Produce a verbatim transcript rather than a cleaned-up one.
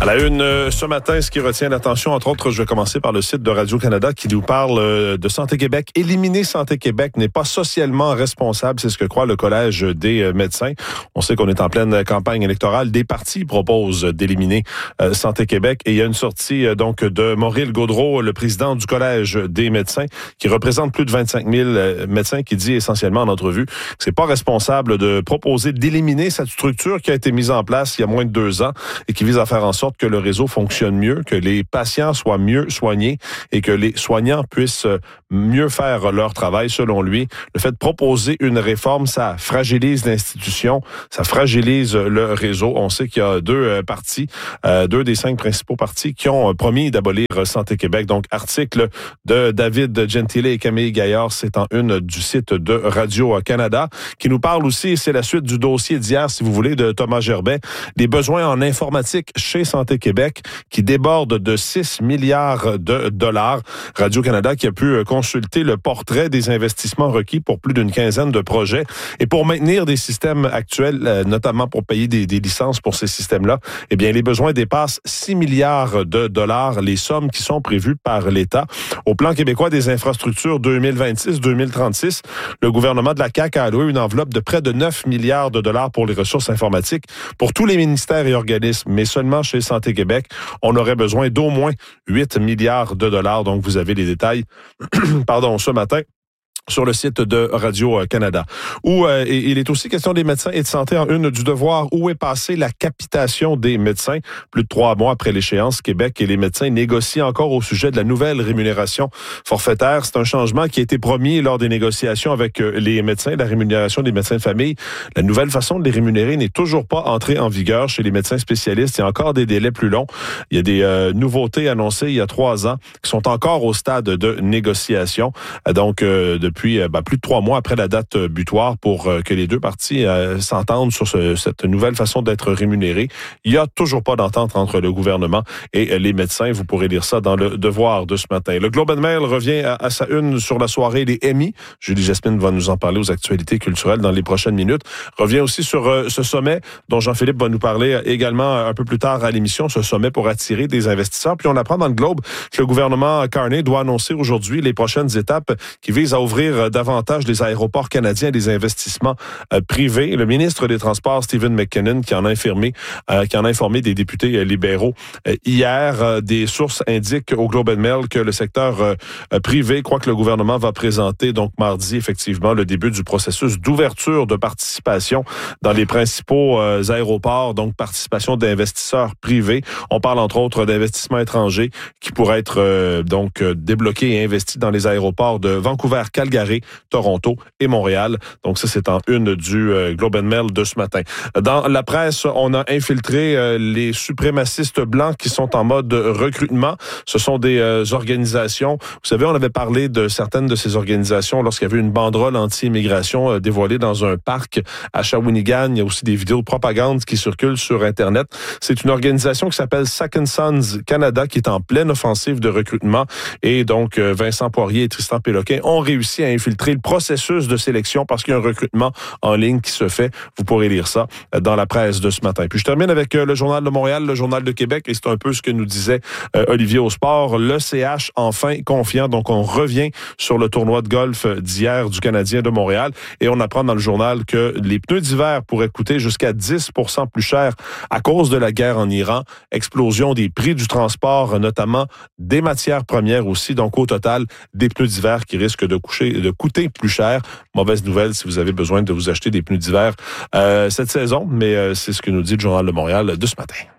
À la une, euh, ce matin, ce qui retient l'attention, entre autres, je vais commencer par le site de Radio-Canada qui nous parle euh, de Santé Québec. Éliminer Santé Québec n'est pas socialement responsable, c'est ce que croit le Collège des euh, médecins. On sait qu'on est en pleine campagne électorale. Des partis proposent d'éliminer euh, Santé Québec. Et il y a une sortie euh, donc de Maurice Gaudreault, le président du Collège des médecins, qui représente plus de vingt-cinq mille euh, médecins, qui dit essentiellement en entrevue que c'est pas responsable de proposer d'éliminer cette structure qui a été mise en place il y a moins de deux ans et qui vise à faire en sorte que le réseau fonctionne mieux, que les patients soient mieux soignés et que les soignants puissent mieux faire leur travail. Selon lui, le fait de proposer une réforme, ça fragilise l'institution, ça fragilise le réseau. On sait qu'il y a deux partis, euh, deux des cinq principaux partis qui ont promis d'abolir Santé Québec. Donc, article de David Gentile et Camille Gaillard, c'est en une du site de Radio-Canada, qui nous parle aussi, c'est la suite du dossier d'hier, si vous voulez, de Thomas Gerbet, des besoins en informatique chez Santé Québec qui déborde de six milliards de dollars. Radio-Canada qui a pu consulter le portrait des investissements requis pour plus d'une quinzaine de projets. Et pour maintenir des systèmes actuels, notamment pour payer des, des licences pour ces systèmes-là, eh bien, les besoins dépassent six milliards de dollars, les sommes qui sont prévues par l'État. Au plan québécois des infrastructures deux mille vingt-six deux mille trente-six, le gouvernement de la C A Q a alloué une enveloppe de près de neuf milliards de dollars pour les ressources informatiques pour tous les ministères et organismes, mais seulement chez Santé Québec, on aurait besoin d'au moins huit milliards de dollars. Donc, vous avez les détails, pardon, ce matin, sur le site de Radio-Canada. Où euh, il est aussi question des médecins et de santé en une du devoir. Où est passée la capitation des médecins? Plus de trois mois après l'échéance, Québec et les médecins négocient encore au sujet de la nouvelle rémunération forfaitaire. C'est un changement qui a été promis lors des négociations avec les médecins, la rémunération des médecins de famille. La nouvelle façon de les rémunérer n'est toujours pas entrée en vigueur chez les médecins spécialistes. Il y a encore des délais plus longs. Il y a des euh, nouveautés annoncées il y a trois ans qui sont encore au stade de négociation. Donc, euh, de Depuis ben, plus de trois mois après la date butoir pour euh, que les deux parties euh, s'entendent sur ce, cette nouvelle façon d'être rémunérés. Il n'y a toujours pas d'entente entre le gouvernement et les médecins. Vous pourrez lire ça dans le Devoir de ce matin. Le Globe and Mail revient à, à sa une sur la soirée des Emmy. Julie Jasmine va nous en parler aux actualités culturelles dans les prochaines minutes. Revient aussi sur euh, ce sommet dont Jean-Philippe va nous parler également un peu plus tard à l'émission, ce sommet pour attirer des investisseurs. Puis on apprend dans le Globe que le gouvernement Carney doit annoncer aujourd'hui les prochaines étapes qui visent à ouvrir davantage les aéroports canadiens et des investissements euh, privés. Le ministre des Transports, Stephen McKinnon, qui en a informé, euh, qui en a informé des députés euh, libéraux euh, hier. Euh, des sources indiquent au Globe and Mail que le secteur euh, privé croit que le gouvernement va présenter donc mardi effectivement le début du processus d'ouverture de participation dans les principaux euh, aéroports, donc participation d'investisseurs privés. On parle entre autres d'investissements étrangers qui pourraient être euh, donc euh, débloqués et investis dans les aéroports de Vancouver, Calgary, Toronto et Montréal. Donc ça, c'est en une du euh, Globe and Mail de ce matin. Dans la presse, on a infiltré euh, les suprémacistes blancs qui sont en mode recrutement. Ce sont des euh, organisations. Vous savez, on avait parlé de certaines de ces organisations lorsqu'il y avait une banderole anti-immigration euh, dévoilée dans un parc à Shawinigan. Il y a aussi des vidéos de propagande qui circulent sur Internet. C'est une organisation qui s'appelle Second Sons Canada qui est en pleine offensive de recrutement. Et donc, euh, Vincent Poirier et Tristan Péloquin ont réussi à infiltrer le processus de sélection parce qu'il y a un recrutement en ligne qui se fait. Vous pourrez lire ça dans la presse de ce matin. Puis je termine avec le Journal de Montréal, le Journal de Québec, et c'est un peu ce que nous disait euh, Olivier au sport. Le C H enfin confiant, donc on revient sur le tournoi de golf d'hier du Canadien de Montréal et on apprend dans le journal que les pneus d'hiver pourraient coûter jusqu'à dix pour cent plus cher à cause de la guerre en Iran, explosion des prix du transport, notamment des matières premières aussi. Donc au total, des pneus d'hiver qui risquent de coucher de coûter plus cher. Mauvaise nouvelle si vous avez besoin de vous acheter des pneus d'hiver euh, cette saison, mais euh, c'est ce que nous dit le Journal de Montréal de ce matin.